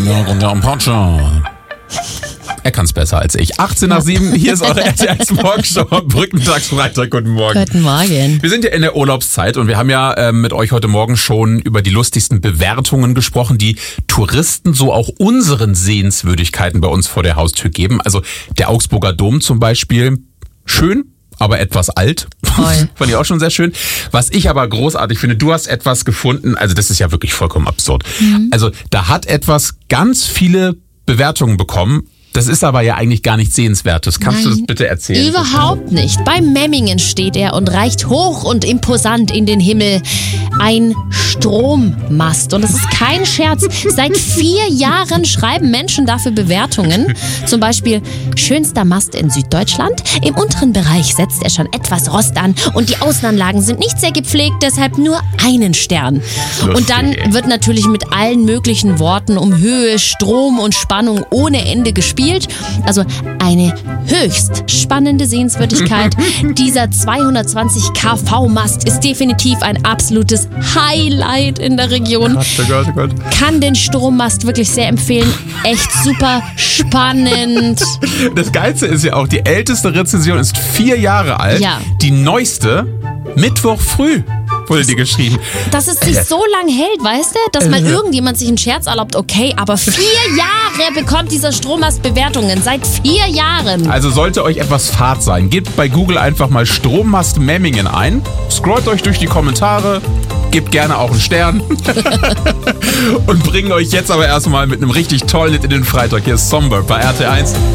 Ja, und der Ampache. Er kann es besser als ich. 18 nach 7, hier ist eure RTL Morgenshow am Brückentagsfreitag. Guten Morgen. Guten Morgen. Wir sind ja in der Urlaubszeit und wir haben ja mit euch heute Morgen schon über die lustigsten Bewertungen gesprochen, die Touristen so auch unseren Sehenswürdigkeiten bei uns vor der Haustür geben. Also der Augsburger Dom zum Beispiel, schön, aber etwas alt. Fand ich auch schon sehr schön. Was ich aber großartig finde, du hast etwas gefunden, also das ist ja wirklich vollkommen absurd. Also da hat etwas ganz viele Bewertungen bekommen. Das ist aber ja eigentlich gar nichts Sehenswertes. Kannst du das bitte erzählen? Überhaupt nicht. Bei Memmingen steht er und reicht hoch und imposant in den Himmel. Ein Strommast. Und das ist kein Scherz. Seit 4 Jahren schreiben Menschen dafür Bewertungen. Zum Beispiel, schönster Mast in Süddeutschland. Im unteren Bereich setzt er schon etwas Rost an. Und die Außenanlagen sind nicht sehr gepflegt, deshalb nur einen Stern. Lustig, und dann wird natürlich mit allen möglichen Worten um Höhe, Strom und Spannung ohne Ende gespielt. Also eine höchst spannende Sehenswürdigkeit. Dieser 220 kV-Mast ist definitiv ein absolutes Highlight in der Region. Oh Gott. Kann den Strommast wirklich sehr empfehlen. Echt super spannend. Das Geilste ist ja auch, die älteste Rezension ist 4 Jahre alt. Ja. Die neueste, Mittwoch früh, wurde die geschrieben. Dass es sich so lang hält, weißt du? Dass mal irgendjemand sich einen Scherz erlaubt, okay, aber 4 Jahre bekommt dieser Strommast Bewertungen. Seit 4 Jahren. Also sollte euch etwas Fahrt sein, gebt bei Google einfach mal Strommast Memmingen ein, scrollt euch durch die Kommentare, gebt gerne auch einen Stern und bringen euch jetzt aber erstmal mit einem richtig tollen Hit in den Freitag. Hier ist Songbird bei RT1.